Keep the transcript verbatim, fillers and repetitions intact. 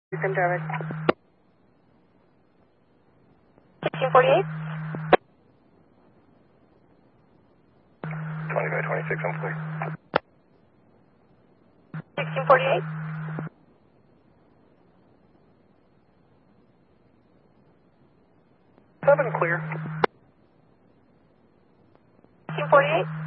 Houston Jarvis. sixteen forty-eight. twenty by twenty-six, I'm clear. sixteen forty-eight. seven clear. sixteen forty-eight.